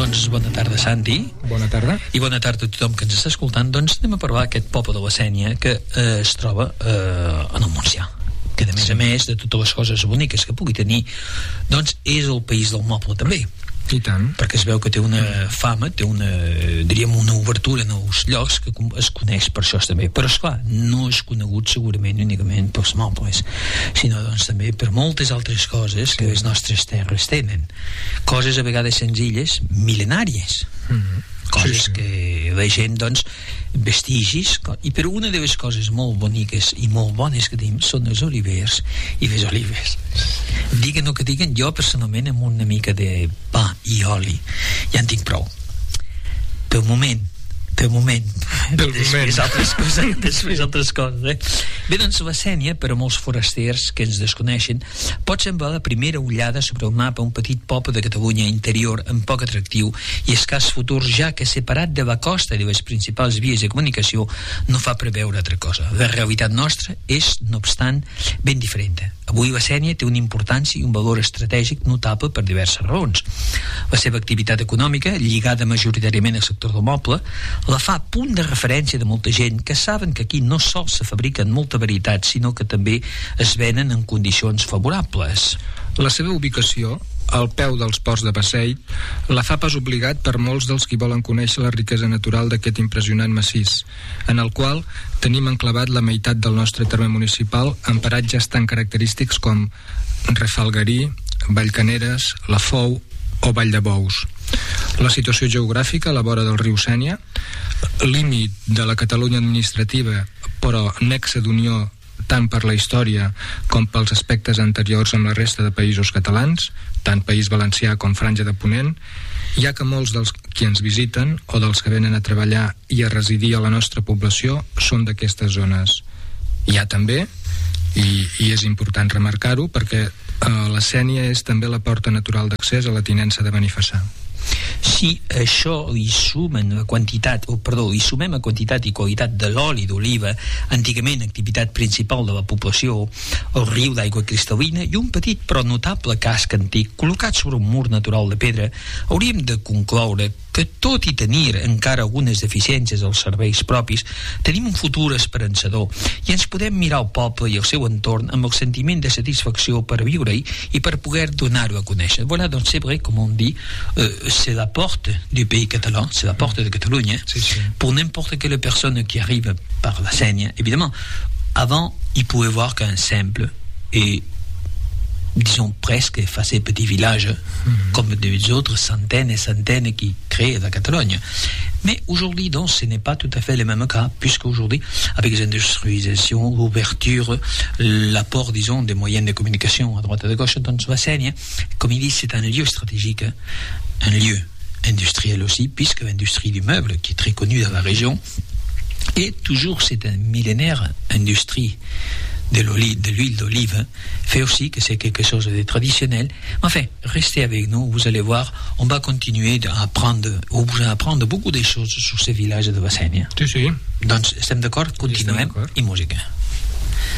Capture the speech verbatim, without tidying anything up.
Doncs bona tarda, Santi. Bona tarda. I bona tarda a tothom que ens està escoltant. Doncs anem a parlar d'aquest poble de la Sénia que eh, es troba eh, en el Montsià, que a més a més de totes les coses boniques que pugui tenir, doncs és el país del moble també. I tant. Perquè es veu que té una fama, té una, diríem, una obertura en els llocs que es coneix per això també. Però, esclar, no és conegut segurament únicament pels mobles, sinó doncs també per moltes altres coses que les nostres terres tenen. Coses a vegades senzilles, mil·lenàries. Mm-hmm. Coses sí, sí. que la gent, doncs, vestigis, i però una de les coses molt boniques i molt bones que tenim són els olivers i les olives. Diguen el que diguen, jo personalment amb una mica de pa i oli ja en tinc prou. Pel moment, pel moment. Pel després moment. altres coses, després altres coses, eh? Bé, doncs la Sénia, per a molts forasters que ens desconeixen, pot semblar la primera ullada sobre el mapa un petit poble de Catalunya interior amb poc atractiu i escàs futur, ja que separat de la costa i de les principals vies de comunicació no fa preveure altra cosa. La realitat nostra és, no obstant, ben diferent. Avui la Sénia té una importància i un valor estratègic notable per diverses raons. La seva activitat econòmica, lligada majoritàriament al sector del moble, la fa punt de referència de molta gent que saben que aquí no sols se fabriquen molta varietat, sinó que també es venen en condicions favorables. La seva ubicació, al peu dels ports de Passeig, la fa pas obligat per molts dels qui volen conèixer la riquesa natural d'aquest impressionant massís, en el qual tenim enclavat la meitat del nostre terme municipal en paratges tan característics com Refalgarí, Vallcaneres, La Fou o Vall de Bous. La situació geogràfica a la vora del riu Sénia, límit de la Catalunya administrativa, però nexe d'unió tant per la història com pels aspectes anteriors amb la resta de països catalans, tant País Valencià com Franja de Ponent, ja que molts dels qui ens visiten o dels que venen a treballar i a residir a la nostra població són d'aquestes zones. Hi ha també, i, i és important remarcar-ho, perquè eh, la Sénia és també la porta natural d'accés a la tinença de Benifassà. Si això li sumen la quantitat, o perdó, li sumem la quantitat i qualitat de l'oli d'oliva, antigament activitat principal de la població, el riu d'aigua cristal·lina i un petit però notable casc antic col·locat sobre un mur natural de pedra, hauríem de concloure que tot i tenir encara algunes deficiències als serveis propis, tenim un futur esperançador i ens podem mirar el poble i el seu entorn amb el sentiment de satisfacció per viure-hi i per poder donar-ho a conèixer. Voilà, donc c'est vrai, comme on dit, euh, c'est la porte du pays catalan, c'est la porte de Catalunya, sí, sí. Pour n'importe quelle personne qui arrive par la Sénia. Évidemment, avant, il pouvait voir qu'un simple et disons presque effacé petit village, mm-hmm. comme des autres centaines et centaines qui créent la Catalogne. Mais aujourd'hui, donc, ce n'est pas tout à fait le même cas, puisqu'aujourd'hui, avec les industrialisations, l'ouverture, l'apport, disons, des moyens de communication à droite et à gauche, donc la Sénia, comme il dit, c'est un lieu stratégique, un lieu industriel aussi, puisque l'industrie du meuble, qui est très connue dans la région, et toujours c'est une millénaire industrie de l'huile d'olive, fait aussi que c'est quelque chose de traditionnel. Enfin, restez avec nous, vous allez voir, on va continuer à apprendre, vous allez apprendre beaucoup de choses sur ces villages de la Sénia. Sí, sí. Donc, estem d'acord? Continuem. Estem d'acord. I música.